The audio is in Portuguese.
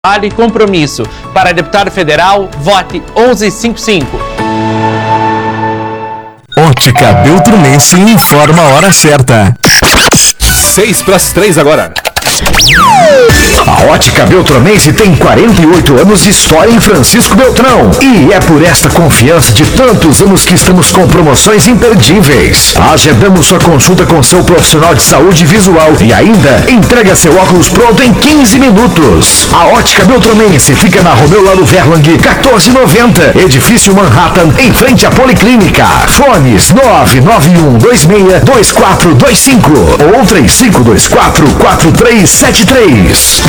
Trabalho e compromisso. Para deputado federal, vote 1155. Ótica Beltrunense informa a hora certa. 6:03 agora. A Ótica Beltronense tem 48 anos de história em Francisco Beltrão. E é por esta confiança de tantos anos que estamos com promoções imperdíveis. Agendamos sua consulta com seu profissional de saúde visual e ainda entrega seu óculos pronto em 15 minutos. A Ótica Beltronense fica na Romeu Laro Verlang, 1490, Edifício Manhattan, em frente à Policlínica. Fones 991262425 ou 35244373.